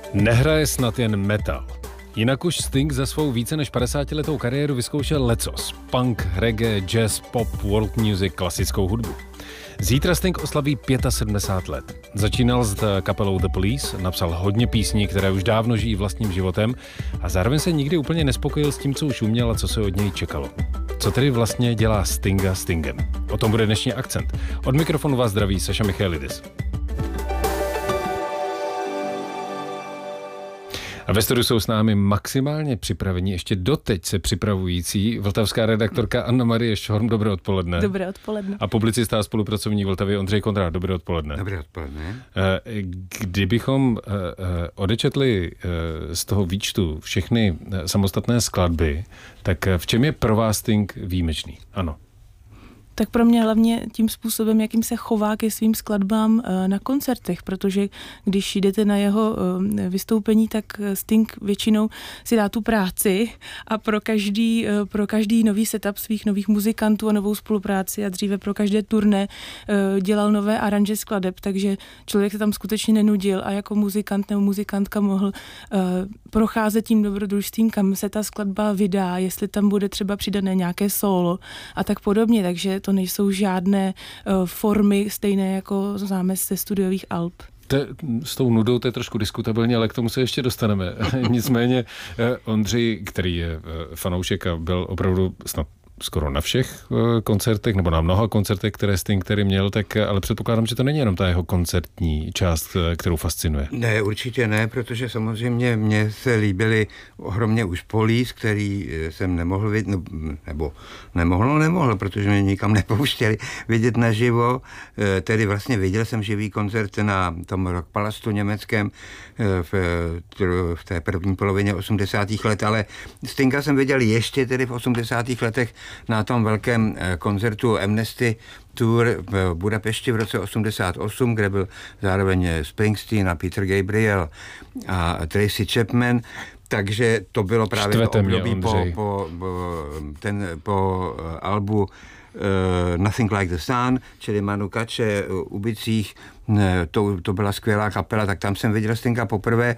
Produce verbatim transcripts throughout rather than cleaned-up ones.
Nehraje snad jen metal. Jinak už Sting za svou více než padesátiletou kariéru vyzkoušel lecos. Punk, reggae, jazz, pop, world music, klasickou hudbu. Zítra Sting oslaví sedmdesát pět let. Začínal s kapelou The Police, napsal hodně písní, které už dávno žijí vlastním životem a zároveň se nikdy úplně nespokojil s tím, co už uměl a co se od něj čekalo. Co tedy vlastně dělá Stinga Stingem? O tom bude dnešní akcent. Od mikrofonu vás zdraví Saša Michailidis. A ve studiu jsou s námi maximálně připravení, ještě doteď se připravující vltavská redaktorka Anna-Marie Štorm. Dobré odpoledne. Dobré odpoledne. A publicista a spolupracovník Vltavy Ondřej Kondrát. Dobré odpoledne. Dobré odpoledne. Kdybychom odečetli z toho výčtu všechny samostatné skladby, tak v čem je pro vás Sting výjimečný? Ano. Tak pro mě hlavně tím způsobem, jakým se chová ke svým skladbám na koncertech, protože když jdete na jeho vystoupení, tak Sting většinou si dá tu práci a pro každý, pro každý nový setup svých nových muzikantů a novou spolupráci a dříve pro každé turné dělal nové aranže skladeb, takže člověk se tam skutečně nenudil a jako muzikant nebo muzikantka mohl procházet tím dobrodružstvím, kam se ta skladba vydá, jestli tam bude třeba přidané nějaké solo a tak podobně, takže to nejsou žádné uh, formy stejné, jako známe ze studiových alb. Te, s tou nudou to je trošku diskutabilně, ale k tomu se ještě dostaneme. Nicméně Ondřej, který je fanoušek a byl opravdu snad skoro na všech koncertech, nebo na mnoha koncertech, které Sting který měl, tak ale předpokládám, že to není jenom ta jeho koncertní část, kterou fascinuje. Ne, určitě ne, protože samozřejmě mně se líbily ohromně už Police, který jsem nemohl vidět, nebo nemohl, no nemohl, protože mě nikam nepouštěli vidět naživo. Tedy vlastně viděl jsem živý koncert na tom Rockpalastu německém v, v té první polovině osmdesátých let, ale Stinga jsem viděl ještě tedy v osmdesátých letech na tom velkém koncertu Amnesty Tour v Budapešti v roce osmdesát osm, kde byl zároveň Springsteen a Peter Gabriel a Tracy Chapman. Takže to bylo právě Štvete to období mě, po, po, po, ten, po albu uh, Nothing Like the Sun, čili Manu Katché, Ubicích. To, to byla skvělá kapela, tak tam jsem viděl Stinga poprvé.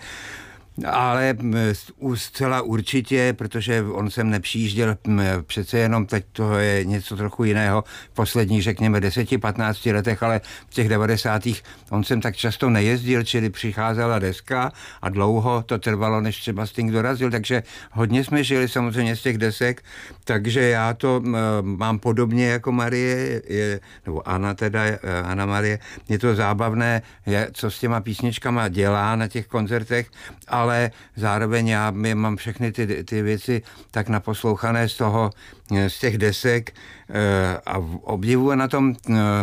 Ale zcela určitě, protože on sem nepřijížděl přece jenom, teď to je něco trochu jiného, v posledních, řekněme, deseti, patnácti letech, ale v těch devadesátých on sem tak často nejezdil, čili přicházela deska a dlouho to trvalo, než třeba Sting dorazil, takže hodně jsme žili samozřejmě z těch desek, takže já to mám podobně jako Marie, je, nebo Anna teda, Anna Marie, je to zábavné, je, co s těma písničkama dělá na těch koncertech, ale zároveň já mám všechny ty, ty věci tak naposlouchané z toho, z těch desek a obdivuji na tom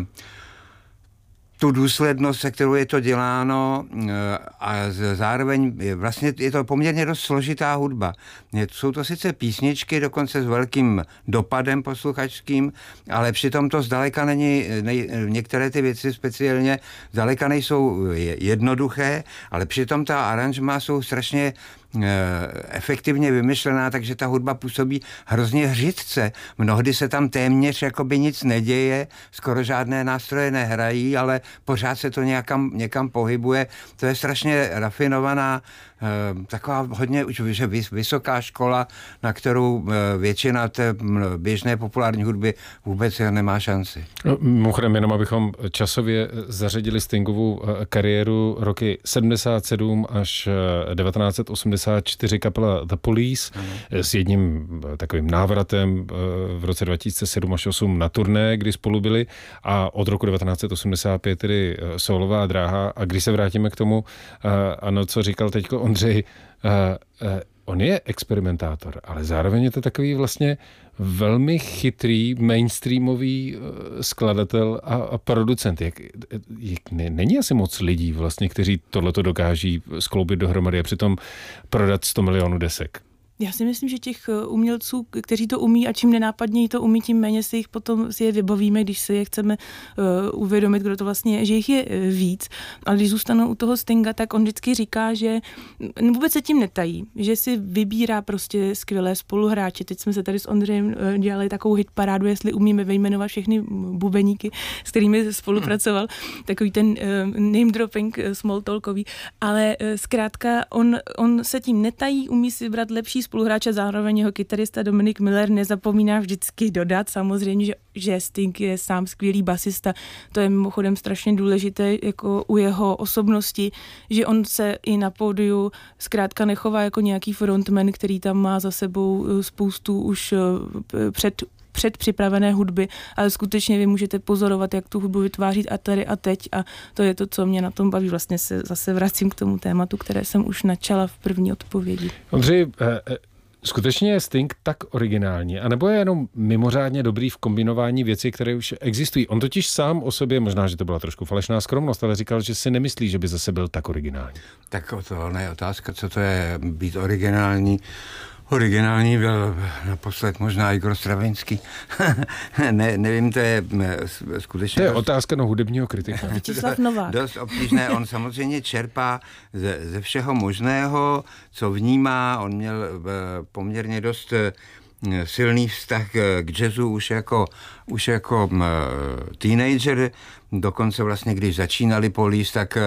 tu důslednost, se kterou je to děláno a zároveň vlastně je to poměrně dost složitá hudba. Jsou to sice písničky, dokonce s velkým dopadem posluchačským, ale přitom to zdaleka není, některé ty věci speciálně zdaleka nejsou jednoduché, ale přitom ta aranžma jsou strašně efektivně vymyšlená, takže ta hudba působí hrozně hřitce. Mnohdy se tam téměř jakoby nic neděje, skoro žádné nástroje nehrají, ale pořád se to nějakam, někam pohybuje. To je strašně rafinovaná, taková hodně už vysoká škola, na kterou většina té běžné populární hudby vůbec nemá šanci. Mimochodem, jenom abychom časově zařadili Stingovu kariéru roky sedmdesát sedm až devatenáct osmdesát čtyři kapela The Police ano. S jedním takovým návratem v roce dva tisíce sedm až osm na turné, kdy spolu byli, a od roku devatenáct osmdesát pět tedy solová dráha. A když se vrátíme k tomu, ano, co říkal teďko Ondřej, on je experimentátor, ale zároveň je to takový vlastně velmi chytrý, mainstreamový skladatel a, a producent. Jak, jak, ne, není asi moc lidí vlastně, kteří tohleto dokáží skloubit dohromady a přitom prodat sto milionů desek. Já si myslím, že těch umělců, kteří to umí a čím nenápadněji to umí, tím méně si jich potom si je vybavíme, když si je chceme uh, uvědomit, kdo to vlastně je, že jich je víc. Ale když zůstanou u toho Stinga, tak on vždycky říká, že vůbec se tím netají, že si vybírá prostě skvělé spoluhráče. Teď jsme se tady s Ondřejem dělali takovou hitparádu, jestli umíme vyjmenovat všechny bubeníky, s kterými spolupracoval. Takový ten uh, name dropping uh, small talkový. Ale uh, zkrátka on, on se tím netají, umí si vybrat lepší spoluhráče, zároveň jeho kytarista Dominic Miller nezapomíná vždycky dodat samozřejmě, že, že Sting je sám skvělý basista. To je mimochodem strašně důležité jako u jeho osobnosti, že on se i na pódiu zkrátka nechová jako nějaký frontman, který tam má za sebou spoustu už před předpřipravené hudby, ale skutečně vy můžete pozorovat, jak tu hudbu vytvářít a tady a teď a to je to, co mě na tom baví. Vlastně se zase vracím k tomu tématu, které jsem už načala v první odpovědi. Ondřej, skutečně je Sting tak originální, anebo je jenom mimořádně dobrý v kombinování věcí, které už existují? On totiž sám o sobě, možná, že to byla trošku falešná skromnost, ale říkal, že si nemyslí, že by zase byl tak originální. Tak to je otázka, co to je být originální. Originální byl naposled možná Igor Stravinský. ne, nevím, to je skutečně... To je dost, otázka na hudebního kritika. Vítězslav Novák. Dost obtížné. On samozřejmě čerpá ze, ze všeho možného, co vnímá. On měl poměrně dost silný vztah k jazzu už jako, už jako teenager. Dokonce vlastně, když začínali Police, tak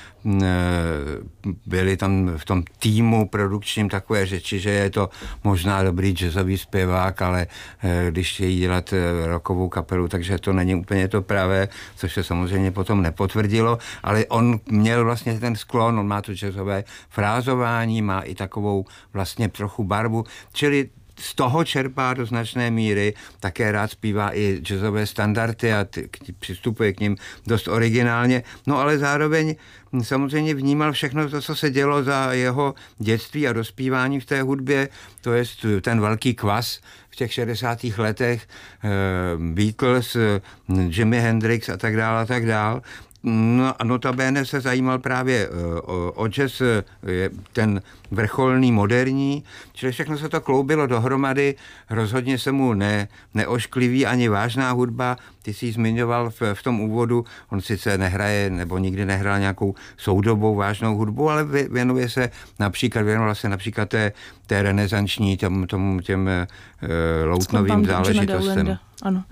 byli tam v tom týmu produkčním takové řeči, že je to možná dobrý jazzový zpěvák, ale když chtějí dělat rockovou kapelu, takže to není úplně to pravé, což se samozřejmě potom nepotvrdilo, ale on měl vlastně ten sklon, on má to jazzové frázování, má i takovou vlastně trochu barvu, čili z toho čerpá do značné míry, také rád zpívá i jazzové standardy a t- přistupuje k nim dost originálně, no ale zároveň samozřejmě vnímal všechno to, co se dělo za jeho dětství a dospívání v té hudbě, to je ten velký kvas v těch šedesátých letech, Beatles, Jimi Hendrix a tak dále a tak dále. No a notabene se zajímal právě o, o jazz, ten vrcholný, moderní, čili všechno se to kloubilo dohromady, rozhodně se mu ne, neoškliví ani vážná hudba, ty jsi zmiňoval v, v tom úvodu, on sice nehraje, nebo nikdy nehrál nějakou soudobou vážnou hudbu, ale věnuje se například, věnoval se například té, té renesanční, tomu, tomu těm e, loutnovým záležitostem. Ano.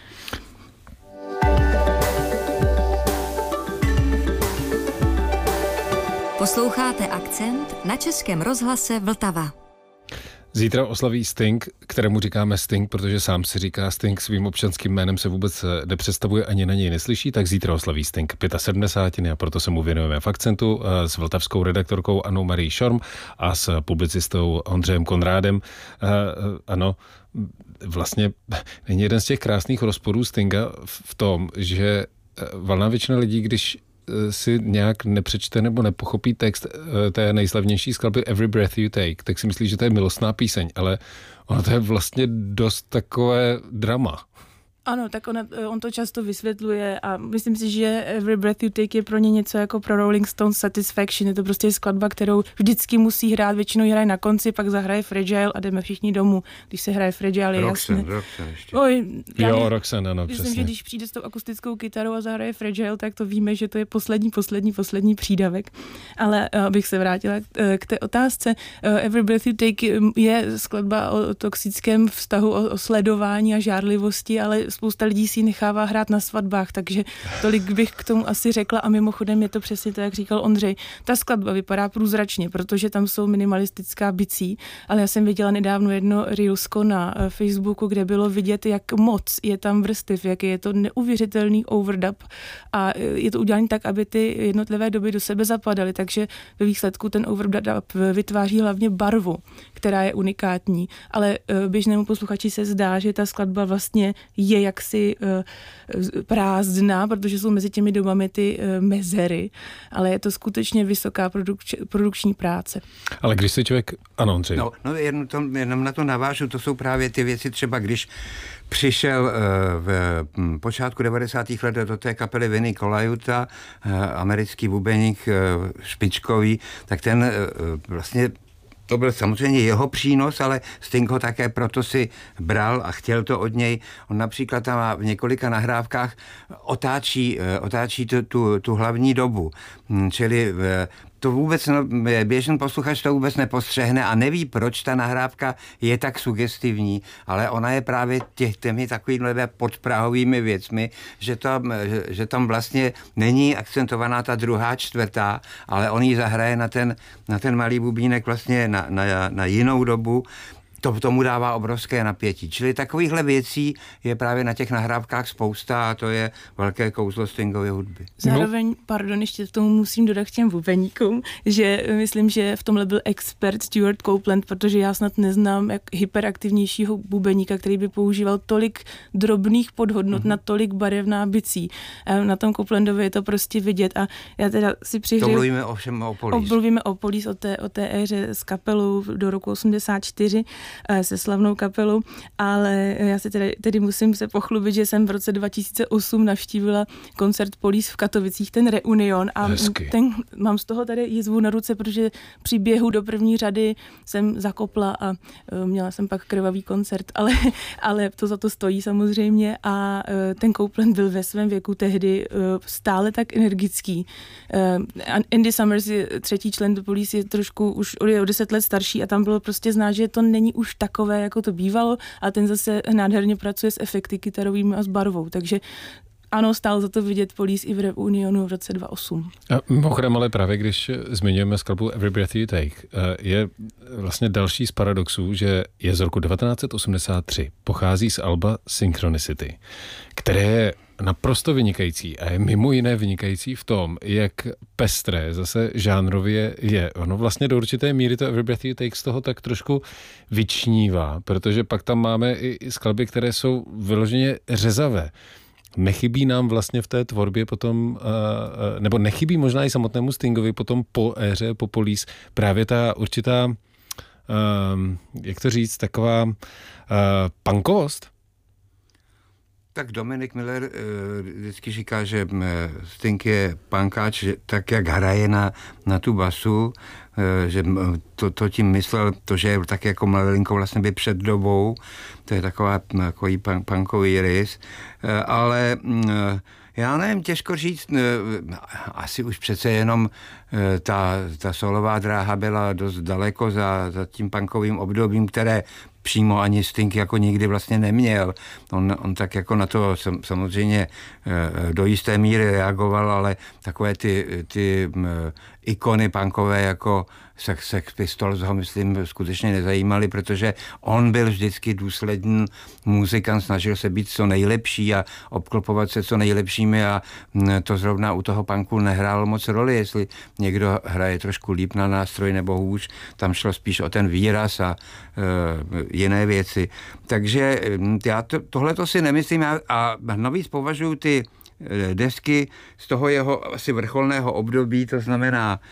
Posloucháte Akcent na Českém rozhlase Vltava. Zítra oslaví Sting, kterému říkáme Sting, protože sám si říká Sting, svým občanským jménem se vůbec nepředstavuje, ani na něj neslyší, tak zítra oslaví Sting sedmdesát pět a proto se mu věnujeme v Akcentu s vltavskou redaktorkou Annou Marí Šorm a s publicistou Ondřejem Konrádem. Ano, vlastně není jeden z těch krásných rozporů Stinga v tom, že valná většina lidí, když si nějak nepřečte nebo nepochopí text té nejslavnější skladby Every Breath You Take, tak si myslí, že to je milostná píseň, ale ono to je vlastně dost takové drama. Ano, tak on, on to často vysvětluje a myslím si, že Every Breath You Take je pro ně něco jako pro Rolling Stones Satisfaction. Je to prostě skladba, kterou vždycky musí hrát, většinou hraje na konci, pak zahraje Fragile a jdeme všichni domů. Když se hraje Fragile, je Roxanne, jasné. Roxanne ještě. Oj, jo, Roxanne, ano, myslím, přesně. že když přijde s tou akustickou kytarou a zahraje Fragile, tak to víme, že to je poslední, poslední, poslední přídavek. Ale abych se vrátila k té otázce, Every Breath You Take je skladba o toxickém vztahu, o, o sledování a žárlivosti, ale spousta lidí si nechává hrát na svatbách, takže tolik bych k tomu asi řekla a mimochodem je to přesně to, jak říkal Ondřej. Ta skladba vypadá průzračně, protože tam jsou minimalistická bicí, ale já jsem viděla nedávno jedno reelsko na Facebooku, kde bylo vidět, jak moc je tam vrstev, jak je to neuvěřitelný overdub a je to udělané tak, aby ty jednotlivé doby do sebe zapadaly, takže ve výsledku ten overdub vytváří hlavně barvu, která je unikátní, ale běžnému posluchači se zdá, že ta skladba vlastně je jaksi prázdná, protože jsou mezi těmi dobami ty mezery, ale je to skutečně vysoká produkč, produkční práce. Ale když si člověk... Ano, Ondřej. No, no jenom, to, jenom na to navážu, to jsou právě ty věci, třeba když přišel v počátku devadesátých let do té kapely Vinnie Colaiuta, americký bubeník špičkový, tak ten vlastně To byl samozřejmě jeho přínos, ale Sting ho také proto si bral a chtěl to od něj. On například tam má v několika nahrávkách otáčí, otáčí tu, tu, tu hlavní dobu. Čili to vůbec, no, běžný posluchač to vůbec nepostřehne a neví, proč ta nahrávka je tak sugestivní, ale ona je právě těch, těmi takovými podprahovými věcmi, že tam, že, že tam vlastně není akcentovaná ta druhá, čtvrtá, ale on ji zahraje na ten, na ten malý bubínek vlastně na, na, na jinou dobu. To tomu dává obrovské napětí. Čili takovýchhle věcí je právě na těch nahrávkách spousta a to je velké kouzlo Stingovy hudby. Zároveň, no. pardon, ještě k tomu musím dodat k těm bubeníkům, že myslím, že v tomhle byl expert Stuart Copeland, protože já snad neznám jak hyperaktivnějšího bubeníka, který by používal tolik drobných podhodnot mm-hmm. na tolik barevná bicí. Na tom Copelandovi je to prostě vidět a já teda si přihřeju... To mluvíme ovšem o Police. Mluvíme o Police, o té, o té éře s kapelou do roku osmdesát čtyři se slavnou kapelou, ale já se tedy, tedy musím se pochlubit, že jsem v roce dva tisíce osm navštívila koncert Police v Katovicích, ten Reunion a ten, mám z toho tady jizvu na ruce, protože při běhu do první řady jsem zakopla a uh, měla jsem pak krvavý koncert, ale, ale to za to stojí samozřejmě a uh, ten Copeland byl ve svém věku tehdy uh, stále tak energický. Uh, Andy Summers, je třetí člen do Police, je trošku už o deset let starší a tam bylo prostě znát, že to není už takové, jako to bývalo, a ten zase nádherně pracuje s efekty kytarovými a s barvou, takže ano, stálo za to vidět Police i v Reunionu v roce dva tisíce osm. A mimochodem, ale právě když zmiňujeme skladbu Every Breath You Take, je vlastně další z paradoxů, že je z roku devatenáct set osmdesát tři, pochází z alba Synchronicity, které je naprosto vynikající a je mimo jiné vynikající v tom, jak pestré zase žánrově je. Ono vlastně do určité míry to Every Breath You Take z toho tak trošku vyčnívá, protože pak tam máme i skladby, které jsou vyloženě řezavé. Nechybí nám vlastně v té tvorbě potom, nebo nechybí možná i samotnému Stingovi potom po éře, po Police, právě ta určitá, jak to říct, taková punkovost? Tak Dominic Miller uh, vždycky říká, že Sting je punkáč, že tak, jak hraje na, na tu basu, uh, že to, to tím myslel, to, že je tak jako malinko vlastně by před dobou, to je taková, takový punk, punkový rys, uh, ale uh, já nevím, těžko říct, asi už přece jenom ta, ta solová dráha byla dost daleko za, za tím punkovým obdobím, které přímo ani Sting jako nikdy vlastně neměl. On, on tak jako na to samozřejmě do jisté míry reagoval, ale takové ty, ty ikony punkové jako Sex, Sex Pistols ho, myslím, skutečně nezajímaly, protože on byl vždycky důsledný muzikant, snažil se být co nejlepší a obklopovat se co nejlepšími a to zrovna u toho punku nehrálo moc roli, jestli někdo hraje trošku líp na nástroj nebo hůř, tam šlo spíš o ten výraz a uh, jiné věci. Takže já to, tohleto si nemyslím a, a navíc považuji ty desky z toho jeho asi vrcholného období, to znamená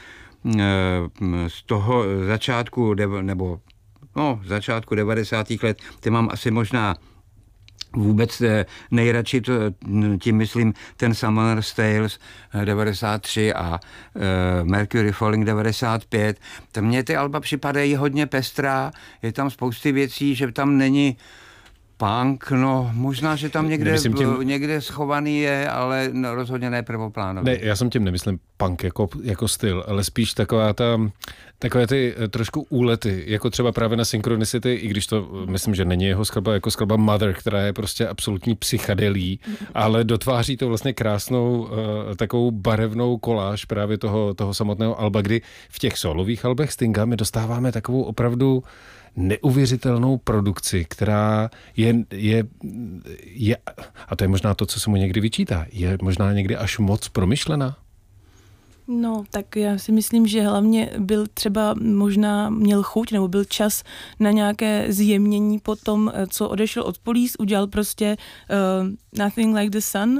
z toho začátku, nebo no, začátku devadesátých let, ty mám asi možná vůbec nejradši, to, tím myslím ten Summer's Tales devadesát tři a uh, Mercury Falling devadesát pět. Tam mně ty alba připadají hodně pestrá, je tam spousty věcí, že tam není punk, no možná, že tam někde, tím, někde schovaný je, ale no, rozhodně ne prvoplánový. Ne, já jsem tím nemyslím punk jako, jako styl, ale spíš taková ta, takové ty trošku úlety, jako třeba právě na Synchronicity, i když to myslím, že není jeho skladba, jako skladba Mother, která je prostě absolutní psychadelí, ale dotváří to vlastně krásnou uh, takovou barevnou koláž právě toho, toho samotného alba, kdy v těch solových albech Stinga my dostáváme takovou opravdu neuvěřitelnou produkci, která je, je, je, a to je možná to, co se mu někdy vyčítá, je možná někdy až moc promyšlená? No, tak já si myslím, že hlavně byl třeba možná měl chuť, nebo byl čas na nějaké zjemnění po tom, co odešel od Police, udělal prostě uh, Nothing Like the Sun,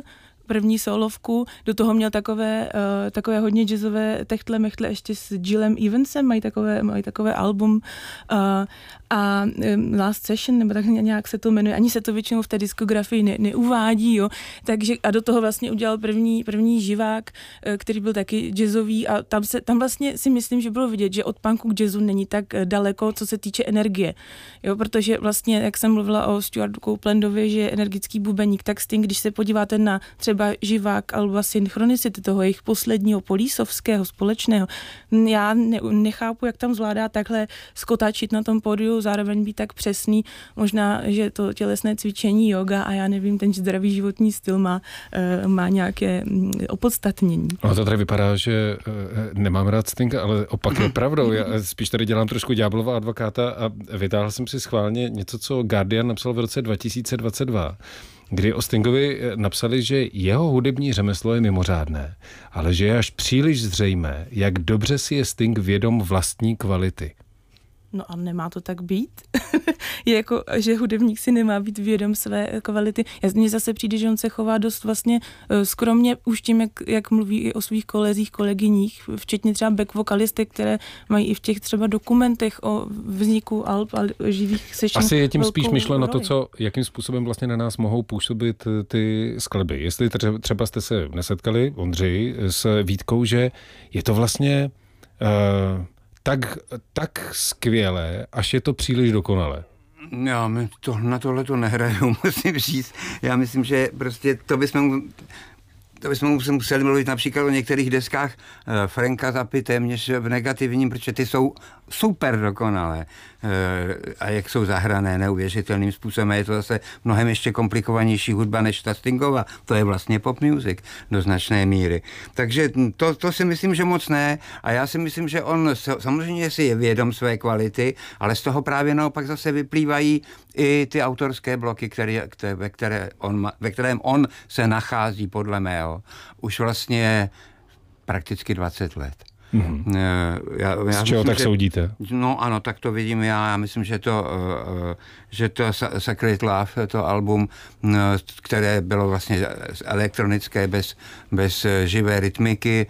první solovku, do toho měl takové, uh, takové hodně jazzové techtle mechtle ještě s Gillem Evansem, mají takové, mají takové album uh, a um, Last Session, nebo tak nějak se to jmenuje, ani se to většinou v té diskografii ne, neuvádí, jo, takže a do toho vlastně udělal první, první živák, uh, který byl taky jazzový a tam se, tam vlastně si myslím, že bylo vidět, že od punku k jazzu není tak daleko, co se týče energie, jo, protože vlastně, jak jsem mluvila o Stuartu Copelandovi, že je energický bubeník, tak Sting, když se podíváte na třeba živák alba Synchronicity, toho jejich posledního polísovského společného, já ne, nechápu, jak tam zvládá takhle skotačit na tom pódiu, zároveň být tak přesný, možná, že to tělesné cvičení, yoga a já nevím, ten zdravý životní styl má, má nějaké opodstatnění. No to tady vypadá, že nemám rád Stinga, ale opak je pravdou. Já spíš tady dělám trošku ďáblova advokáta a vytáhl jsem si schválně něco, co Guardian napsal v roce dva tisíce dvacet dva, kdy o Stingovi napsali, že jeho hudební řemeslo je mimořádné, ale že je až příliš zřejmé, jak dobře si je Sting vědom vlastní kvality. No a nemá to tak být? Je jako, že hudebník si nemá být vědom své kvality. Mně zase přijde, že on se chová dost vlastně skromně už tím, jak, jak mluví i o svých kolezích, kolegyních, včetně třeba back vokalistek, které mají i v těch třeba dokumentech o vzniku alb a živých session. Asi je tím spíš myšleno to, co, jakým způsobem vlastně na nás mohou působit ty skladby. Jestli třeba jste se nesetkali, Ondřej, s výtkou, že je to vlastně uh, Tak, tak skvělé, až je to příliš dokonalé. Já to, na tohle to nehraju, musím říct. Já myslím, že prostě to bychom, to bychom museli mluvit například o některých deskách Franka Zappy téměř v negativním, protože ty jsou super dokonalé a jak jsou zahrané neuvěřitelným způsobem. Je to zase mnohem ještě komplikovanější hudba než ta Stingova. To je vlastně pop music do značné míry. Takže to, to si myslím, že moc ne. A já si myslím, že on samozřejmě si je vědom své kvality, ale z toho právě naopak zase vyplývají i ty autorské bloky, které, které, ve, které on, ve kterém on se nachází podle mého už vlastně prakticky dvacet let. Mm-hmm. Já, já Z čeho myslím, tak že, soudíte? No ano, tak to vidím já. Já myslím, že to, že to Sacred Love, to album, které bylo vlastně elektronické, bez, bez živé rytmiky,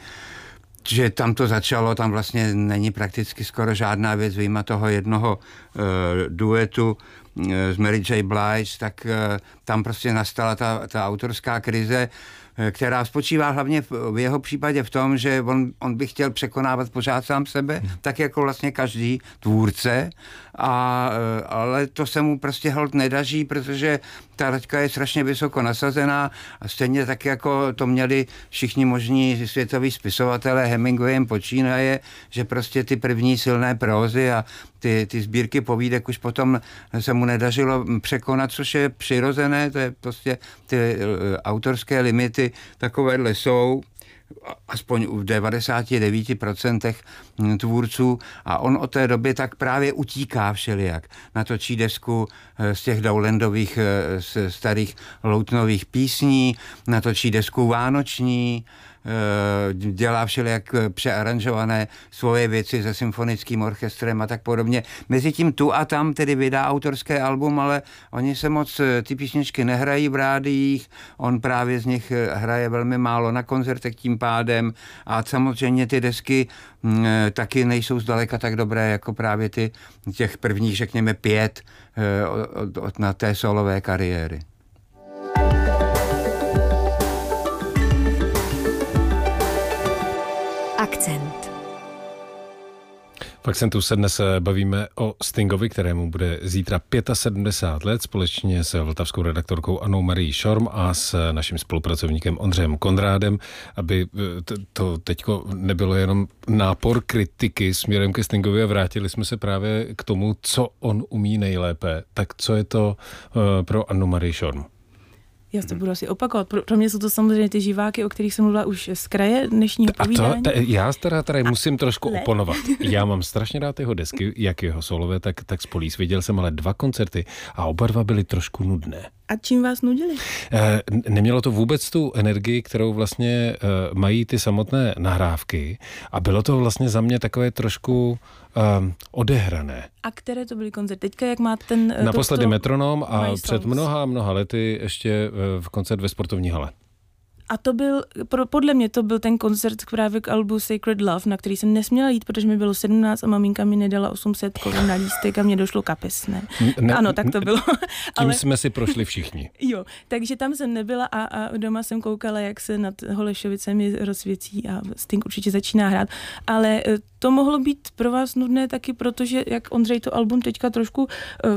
že tam to začalo, tam vlastně není prakticky skoro žádná věc, vyjma toho jednoho uh, duetu uh, s Mary J. Blige, tak uh, tam prostě nastala ta, ta autorská krize, která spočívá hlavně v jeho případě v tom, že on, on by chtěl překonávat pořád sám sebe, tak jako vlastně každý tvůrce, a, ale to se mu prostě holt nedaří, protože ta laťka je strašně vysoko nasazená a stejně tak, jako to měli všichni možní světoví spisovatelé, Hemingwayem počínaje, že prostě ty první silné prózy a ty, ty sbírky povídek už potom se mu nedařilo překonat, což je přirozené, to je prostě ty autorské limity takovéhle jsou, aspoň v devadesát devět procent tvůrců, a on od té doby tak právě utíká všelijak. Natočí desku z těch Dowlandových starých loutnových písní, natočí desku vánoční, dělá všelijak přearanžované svoje věci se symfonickým orchestrem a tak podobně. Mezitím tu a tam tedy vydá autorské album, ale oni se moc, ty písničky nehrají v rádiích, on právě z nich hraje velmi málo na koncertech tím pádem a samozřejmě ty desky m, taky nejsou zdaleka tak dobré jako právě ty těch prvních, řekněme, pět od, od, na té solové kariéry. Akcent. V Akcentu se dnes bavíme o Stingovi, kterému bude zítra sedmdesát pět let, společně s vltavskou redaktorkou Annou Marií Šorm a s naším spolupracovníkem Ondřejem Konrádem, aby to teďko nebylo jenom nápor kritiky směrem ke Stingovi a vrátili jsme se právě k tomu, co on umí nejlépe. Tak co je to pro Annu Marii Šorm? Já to budu asi opakovat. Pro, pro mě jsou to samozřejmě ty živáky, o kterých jsem mluvila už z kraje dnešního povídání. A to, t- já teda tady musím trošku le. oponovat. Já mám strašně rád jeho desky, jak jeho solové, tak, tak z Police. Viděl jsem ale dva koncerty a oba dva byly trošku nudné. A čím vás nudili? E, nemělo to vůbec tu energii, kterou vlastně e, mají ty samotné nahrávky, a bylo to vlastně za mě takové trošku e, odehrané. A které to byly koncerty? Teďka jak má ten... Naposledy to, Metronom a před mnoha, mnoha lety ještě v koncert ve sportovní hale. A to byl, pro, podle mě to byl ten koncert právě k albu Sacred Love, na který jsem nesměla jít, protože mi bylo sedmnáct a maminka mi nedala osm set korun na lístek a mě došlo kapes, ne? ne ano, tak to bylo. Tím ale, jsme si prošli všichni. Jo, takže tam jsem nebyla a, a doma jsem koukala, jak se nad Holešovicemi rozsvěcí a Sting určitě začíná hrát, ale to mohlo být pro vás nudné taky, protože jak Ondřej to album teďka trošku uh,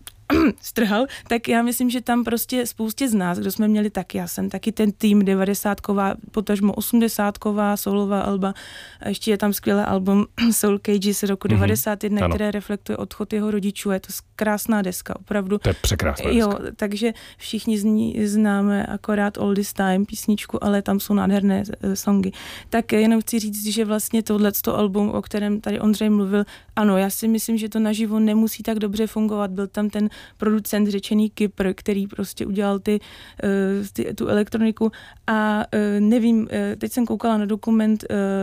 strhal, tak já myslím, že tam prostě spoustě z nás, kdo jsme měli taky, já jsem taky ten tým devadesátková, potažmo osmdesátková solová alba, a ještě je tam skvělé album Soul Cages z roku mm-hmm. devadesát jedna, ano. které reflektuje odchod jeho rodičů, je to krásná deska, opravdu. To je překrásná jo, deska. Takže všichni z ní známe akorát All This Time písničku, ale tam jsou nádherné songy. Tak jenom chci říct, že vlastně tohleto album, o kterém tady Ondřej mluvil, ano, já si myslím, že to naživo nemusí tak dobře fungovat, byl tam ten producent řečený Kypr, který prostě udělal ty, ty, tu elektroniku a nevím, teď jsem koukala na dokument,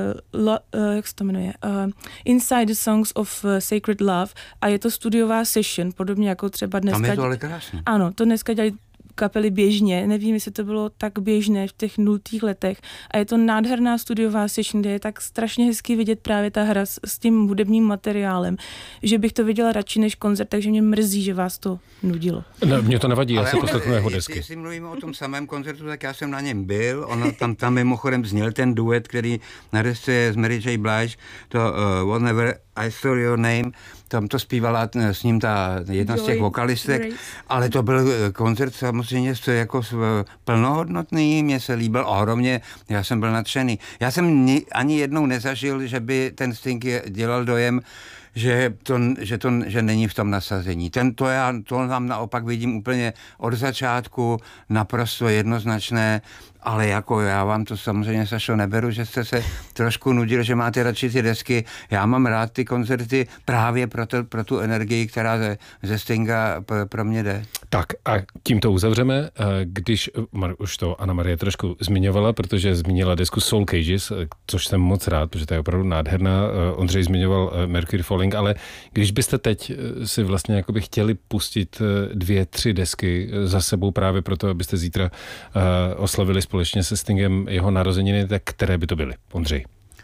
jak se to jmenuje, Inside the Songs of Sacred Love a je to studiová session, podobně jako třeba dneska. Tam je to ale krásně. Ano, to dneska dělají kapely běžně, nevím, jestli to bylo tak běžné v těch nultých letech a je to nádherná studiová session, kde je tak strašně hezky vidět právě ta hra s, s tím hudebním materiálem, že bych to viděla radši než koncert, takže mě mrzí, že vás to nudilo. Ne, mě to nevadí, já ale se poslechnu jeho desky. Jestli, jestli mluvíme o tom samém koncertu, tak já jsem na něm byl, ono tam, tam mimochodem zněl ten duet, který na desce je z Mary J. Blige, to uh, Whatever I Saw Your Name, tam to zpívala s ním ta jedna Joy, z těch vokalistek, Grace. Ale to byl koncert samozřejmě jako plnohodnotný, mně se líbil ohromně, já jsem byl nadšený. Já jsem ni, ani jednou nezažil, že by ten Sting dělal dojem, že to, že to že není v tom nasazení. Ten, to já to tam naopak vidím úplně od začátku, naprosto jednoznačné, ale jako já vám to samozřejmě, Sašo, neberu, že jste se trošku nudil, že máte radši ty desky. Já mám rád ty koncerty právě pro, to, pro tu energii, která ze, ze Stinga pro mě jde. Tak a tím to uzavřeme, když už to Anna Marie trošku zmiňovala, protože zmínila desku Soul Cages, což jsem moc rád, protože to je opravdu nádherná. Ondřej zmiňoval Mercury Falling, ale když byste teď si vlastně jakoby chtěli pustit dvě, tři desky za sebou právě proto, abyste zítra oslavili společně se Stingem jeho narozeniny, tak které by to byly? Ondřej.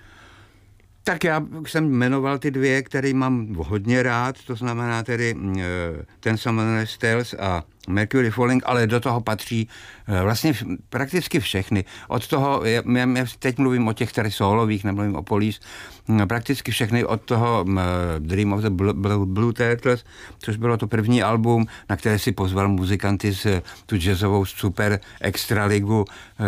Tak já jsem jmenoval ty dvě, které mám hodně rád, to znamená tedy ten Summoner's Tales a Mercury Falling, ale do toho patří vlastně prakticky všechny. Od toho, já, já teď mluvím o těch tady solových, nemluvím o Police, prakticky všechny od toho Dream of the Blue, Blue Turtles, což bylo to první album, na které si pozval muzikanty z tu jazzovou super extraligu,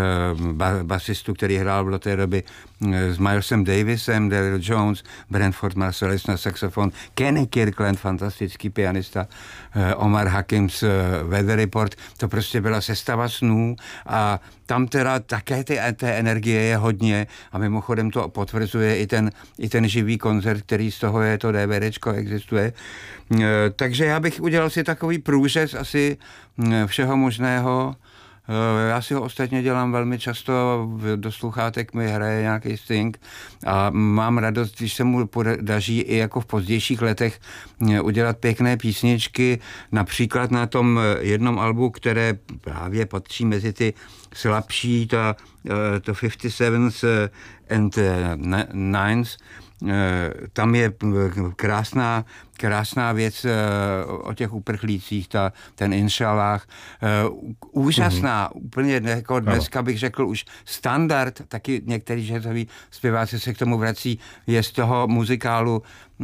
basistu, který hrál do té doby s Milesem Davisem, Daryl Jones, Branford Marsalis na saxofon, Kenny Kirkland, fantastický pianista, Omar Hakim z Weather Report, to prostě byla sestava snů a tam teda také ty, té energie je hodně a mimochodem to potvrzuje i ten, i ten živý koncert, který z toho je, to DVDčko existuje. Takže já bych udělal si takový průřez asi všeho možného. Já si ho ostatně dělám velmi často, do sluchátek mi hraje nějaký Sting a mám radost, když se mu podaří i jako v pozdějších letech udělat pěkné písničky, například na tom jednom albu, které právě patří mezi ty slabší, ta, to fifty sevens and nines, tam je krásná, krásná věc o těch uprchlících, ta, ten Inshallah. Úžasná, mm-hmm. úplně jako dneska bych řekl už standard, taky některý jazzoví zpěváci se k tomu vrací, je z toho muzikálu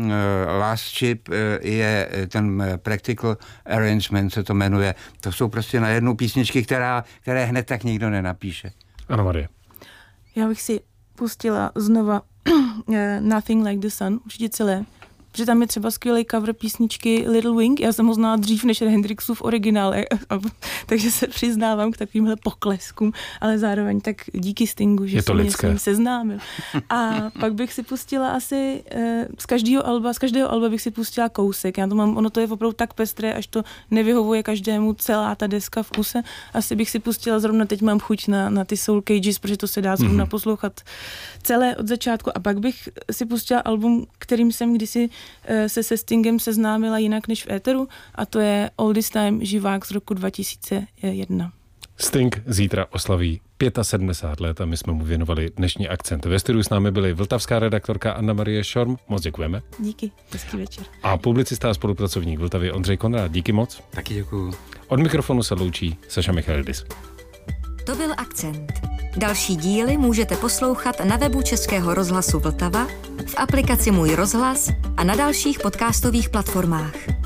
Last Ship, je ten Practical Arrangement, se to jmenuje. To jsou prostě na jednu písničky, která, které hned tak nikdo nenapíše. Ano, Marie. Já bych si pustila znova Nothing Like the Sun, určitě celé. Protože tam je třeba skvělý cover písničky Little Wing, já jsem ho znala dřív než Hendrixův originále, takže se přiznávám k takovýmhle pokleskům, ale zároveň tak díky Stingu, že jsem mě s ním seznámil. A pak bych si pustila asi z každého alba, z každého alba bych si pustila kousek, já to mám, ono to je opravdu tak pestré, až to nevyhovuje každému celá ta deska v kuse. Asi bych si pustila, zrovna teď mám chuť na, na ty Soul Cages, protože to se dá zrovna mm-hmm. poslouchat celé od začátku a pak bych si pustila album, kterým jsem kdysi se se Stingem seznámila jinak než v éteru a to je All This Time živák z roku dva tisíce jedna. Sting zítra oslaví sedmdesát pět let a my jsme mu věnovali dnešní akcent. Ve studiu s námi byly vltavská redaktorka Anna Marie Šorm, moc děkujeme. Díky, hezký večer. A publicista a spolupracovník Vltavy Ondřej Konrád, díky moc. Taky děkuju. Od mikrofonu se loučí Saša Michailidis. To byl Akcent. Další díly můžete poslouchat na webu Českého rozhlasu Vltava, v aplikaci Můj rozhlas a na dalších podcastových platformách.